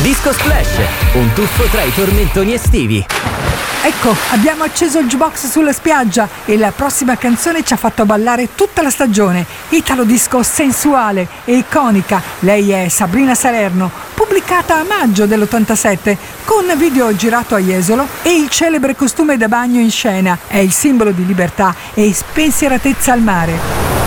Disco Splash, un tuffo tra i tormentoni estivi. Ecco, abbiamo acceso il jukebox sulla spiaggia e la prossima canzone ci ha fatto ballare tutta la stagione. Italo disco sensuale e iconica. Lei è Sabrina Salerno, pubblicata a maggio dell'87, con video girato a Jesolo e il celebre costume da bagno in scena. È il simbolo di libertà e spensieratezza al mare.